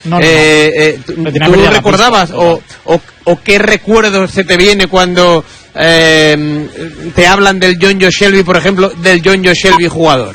¿Tú recordabas o qué recuerdo se te viene cuando te hablan del John Joe Shelby, por ejemplo, del John Joe Shelby jugador?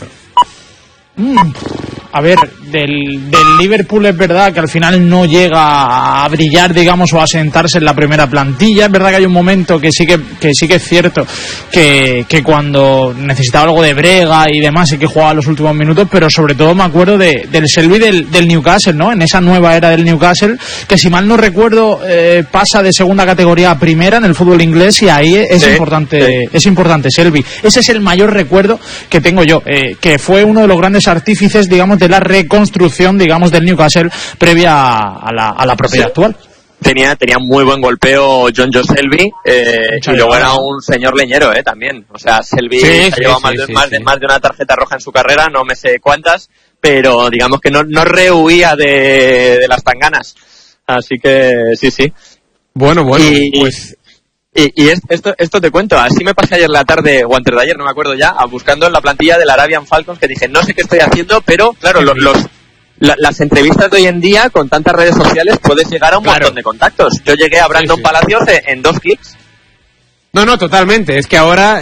A ver, del Liverpool es verdad que al final no llega a brillar, digamos, o a sentarse en la primera plantilla. Es verdad que hay un momento que sí que es cierto que cuando necesitaba algo de brega y demás sí que jugaba los últimos minutos, pero sobre todo me acuerdo del Shelby del Newcastle, ¿no? En esa nueva era del Newcastle, que si mal no recuerdo pasa de segunda categoría a primera en el fútbol inglés, y ahí es importante Shelby. Ese es el mayor recuerdo que tengo yo, que fue uno de los grandes artífices, digamos, de la reconstrucción, digamos, del Newcastle previa a la propiedad actual. Tenía muy buen golpeo John Joe Shelby, y luego era un señor leñero, también. O sea, Shelby ha llevado más de una tarjeta roja en su carrera, no me sé cuántas, pero digamos que no rehuía de las tanganas. Así que sí. Bueno, pues... Y esto te cuento, así me pasé ayer la tarde, o antes de ayer, no me acuerdo ya, buscando en la plantilla del Arabian Falcons, que dije, no sé qué estoy haciendo, pero claro, las entrevistas de hoy en día, con tantas redes sociales, puedes llegar a un montón de contactos. Yo llegué a Brandon Palacios en 2 clics. No, totalmente. Es que ahora,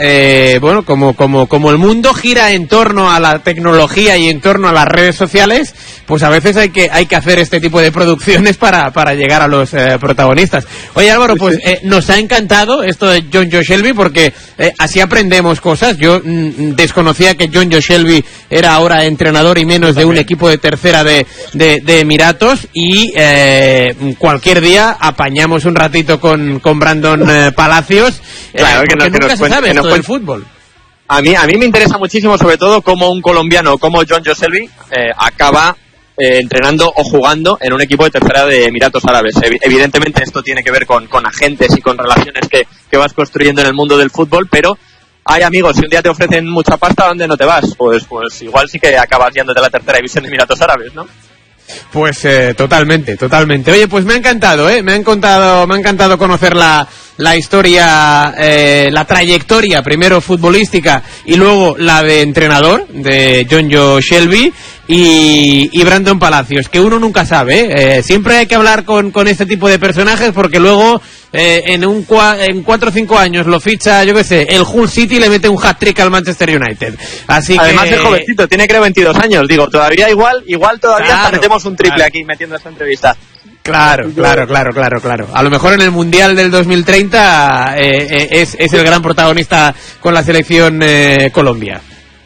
como el mundo gira en torno a la tecnología y en torno a las redes sociales, pues a veces hay que hacer este tipo de producciones para llegar a los protagonistas. Oye, Álvaro, pues nos ha encantado esto de John Joe Shelby, porque así aprendemos cosas. Yo desconocía que John Joe Shelby era ahora entrenador y menos de un equipo de tercera de Emiratos, y cualquier día apañamos un ratito con Brandon Palacios. Claro, que nunca se sabe esto del fútbol. A mí me interesa muchísimo, sobre todo, cómo un colombiano como John Joe Shelby acaba entrenando o jugando en un equipo de tercera de Emiratos Árabes. Evidentemente esto tiene que ver con agentes y con relaciones que vas construyendo en el mundo del fútbol, pero hay amigos, si un día te ofrecen mucha pasta, ¿dónde no te vas? Pues igual sí que acabas yéndote a la tercera división de Emiratos Árabes, ¿no? Pues totalmente. Oye, pues me ha encantado, me ha encantado conocer la historia, la trayectoria, primero futbolística y luego la de entrenador de John Joe Shelby y Brandon Palacios, que uno nunca sabe, siempre hay que hablar con este tipo de personajes, porque luego en 4 o 5 años lo ficha, yo qué sé, el Hull City, le mete un hat-trick al Manchester United. Así además es jovencito, tiene creo 22 años, digo, todavía igual todavía hasta metemos un triple aquí metiendo esta entrevista. Claro. A lo mejor en el Mundial del 2030 es el gran protagonista con la selección Colombia.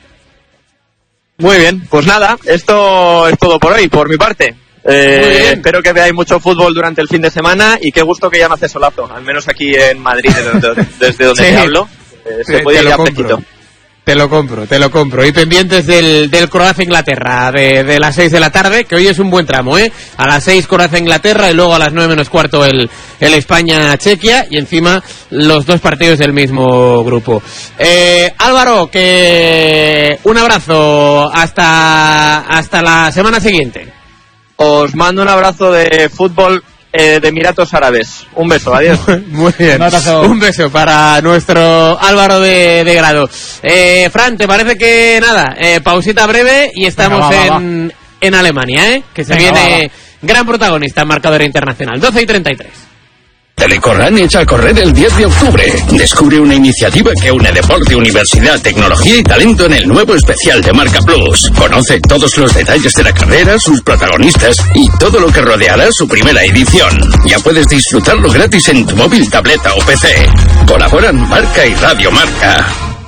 Muy bien, pues nada, esto es todo por hoy, por mi parte. Espero que veáis mucho fútbol durante el fin de semana, y qué gusto que ya no hace solazo, al menos aquí en Madrid, desde donde te hablo. Se puede ir a fresquito. Te lo compro. Y pendientes del Croacia-Inglaterra de las 6 de la tarde, que hoy es un buen tramo, A las 6 Croacia-Inglaterra y luego a las 9 menos cuarto el España-Chequia, y encima los 2 partidos del mismo grupo. Álvaro, que un abrazo hasta la semana siguiente. Os mando un abrazo de fútbol de Emiratos Árabes. Un beso, adiós. Muy bien. Un beso para nuestro Álvaro de Grado. Fran, ¿te parece que nada? Pausita breve y estamos en Alemania, que se viene gran protagonista en marcador internacional. 12:33. Telecorran echa a correr el 10 de octubre. Descubre una iniciativa que une deporte, universidad, tecnología y talento en el nuevo especial de Marca Plus. Conoce todos los detalles de la carrera, sus protagonistas y todo lo que rodeará su primera edición. Ya puedes disfrutarlo gratis en tu móvil, tableta o PC. Colaboran Marca y Radio Marca.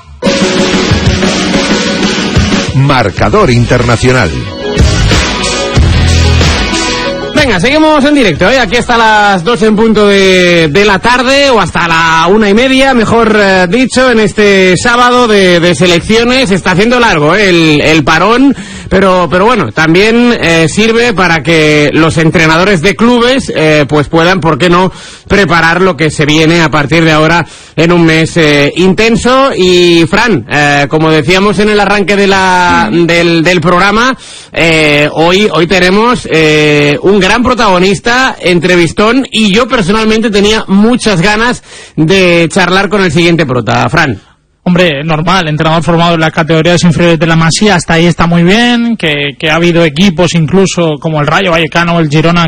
Marcador Internacional. Venga, seguimos en directo, aquí hasta las 2 en punto de la tarde, o hasta la 1:30, mejor dicho, en este sábado de selecciones. Está haciendo largo el parón, pero bueno, también sirve para que los entrenadores de clubes pues puedan, ¿por qué no?, preparar lo que se viene a partir de ahora en un mes intenso. Y Fran, como decíamos en el arranque del programa, hoy tenemos un gran protagonista, entrevistón, y yo personalmente tenía muchas ganas de charlar con el siguiente prota. Fran. Hombre, normal, entrenador formado en las categorías inferiores de la Masía, hasta ahí está muy bien, que ha habido equipos incluso como el Rayo Vallecano o el Girona